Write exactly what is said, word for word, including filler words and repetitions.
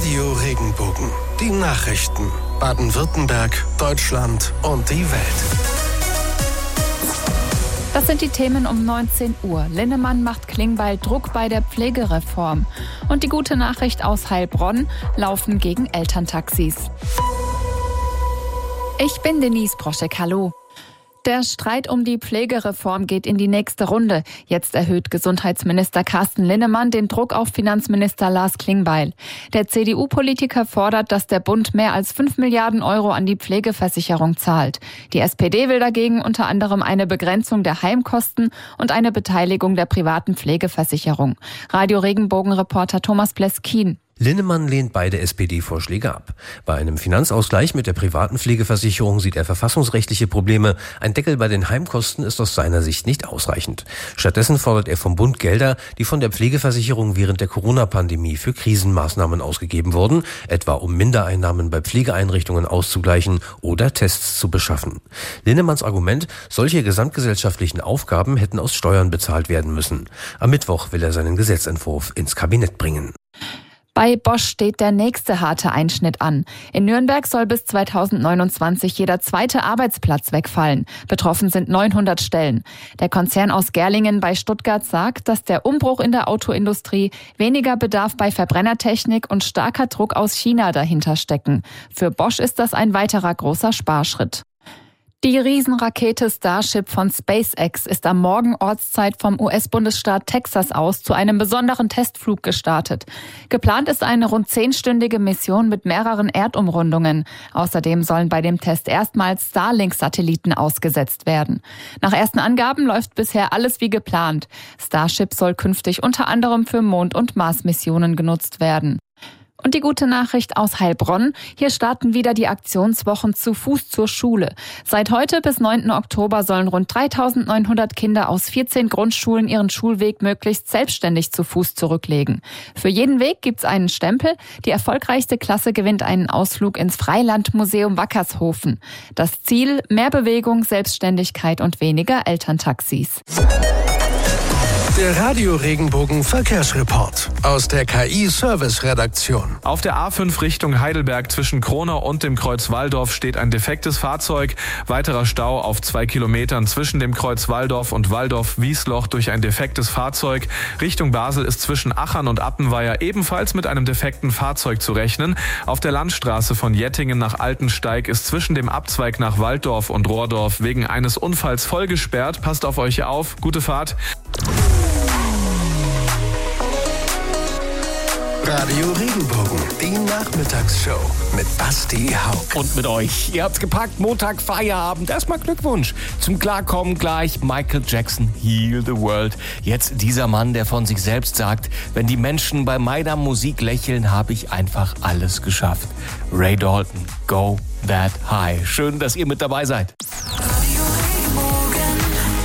Radio Regenbogen. Die Nachrichten. Baden-Württemberg, Deutschland und die Welt. Das sind die Themen um neunzehn Uhr. Linnemann macht Klingbeil Druck bei der Pflegereform. Und die gute Nachricht aus Heilbronn: Laufen gegen Elterntaxis. Ich bin Denise Broschek, hallo. Der Streit um die Pflegereform geht in die nächste Runde. Jetzt erhöht Gesundheitsminister Carsten Linnemann den Druck auf Finanzminister Lars Klingbeil. Der C D U-Politiker fordert, dass der Bund mehr als fünf Milliarden Euro an die Pflegeversicherung zahlt. Die S P D will dagegen unter anderem eine Begrenzung der Heimkosten und eine Beteiligung der privaten Pflegeversicherung. Radio Regenbogen-Reporter Thomas Bleskin. Linnemann lehnt beide S P D-Vorschläge ab. Bei einem Finanzausgleich mit der privaten Pflegeversicherung sieht er verfassungsrechtliche Probleme. Ein Deckel bei den Heimkosten ist aus seiner Sicht nicht ausreichend. Stattdessen fordert er vom Bund Gelder, die von der Pflegeversicherung während der Corona-Pandemie für Krisenmaßnahmen ausgegeben wurden, etwa um Mindereinnahmen bei Pflegeeinrichtungen auszugleichen oder Tests zu beschaffen. Linnemanns Argument: solche gesamtgesellschaftlichen Aufgaben hätten aus Steuern bezahlt werden müssen. Am Mittwoch will er seinen Gesetzentwurf ins Kabinett bringen. Bei Bosch steht der nächste harte Einschnitt an. In Nürnberg soll bis zweitausendneunundzwanzig jeder zweite Arbeitsplatz wegfallen. Betroffen sind neunhundert Stellen. Der Konzern aus Gerlingen bei Stuttgart sagt, dass der Umbruch in der Autoindustrie, weniger Bedarf bei Verbrennertechnik und starker Druck aus China dahinter stecken. Für Bosch ist das ein weiterer großer Sparschritt. Die Riesenrakete Starship von SpaceX ist am Morgen Ortszeit vom U S-Bundesstaat Texas aus zu einem besonderen Testflug gestartet. Geplant ist eine rund zehnstündige Mission mit mehreren Erdumrundungen. Außerdem sollen bei dem Test erstmals Starlink-Satelliten ausgesetzt werden. Nach ersten Angaben läuft bisher alles wie geplant. Starship soll künftig unter anderem für Mond- und Mars-Missionen genutzt werden. Und die gute Nachricht aus Heilbronn: Hier starten wieder die Aktionswochen zu Fuß zur Schule. Seit heute bis neunten Oktober sollen rund dreitausendneunhundert Kinder aus vierzehn Grundschulen ihren Schulweg möglichst selbstständig zu Fuß zurücklegen. Für jeden Weg gibt's einen Stempel. Die erfolgreichste Klasse gewinnt einen Ausflug ins Freilandmuseum Wackershofen. Das Ziel: mehr Bewegung, Selbstständigkeit und weniger Elterntaxis. Der Radio Regenbogen Verkehrsreport aus der K I-Service-Redaktion. Auf der A fünf Richtung Heidelberg zwischen Kronau und dem Kreuz Walldorf steht ein defektes Fahrzeug. Weiterer Stau auf zwei Kilometern zwischen dem Kreuz Walldorf und Walldorf-Wiesloch durch ein defektes Fahrzeug. Richtung Basel ist zwischen Achern und Appenweier ebenfalls mit einem defekten Fahrzeug zu rechnen. Auf der Landstraße von Jettingen nach Altensteig ist zwischen dem Abzweig nach Walddorf und Rohrdorf wegen eines Unfalls voll gesperrt. Passt auf euch auf. Gute Fahrt. Radio Regenbogen, die Nachmittagsshow mit Basti Hauck. Und mit euch. Ihr habt's gepackt, Montag, Feierabend. Erstmal Glückwunsch. Zum Klarkommen gleich Michael Jackson, Heal the World. Jetzt dieser Mann, der von sich selbst sagt: wenn die Menschen bei meiner Musik lächeln, habe ich einfach alles geschafft. Ray Dalton, Go That High. Schön, dass ihr mit dabei seid.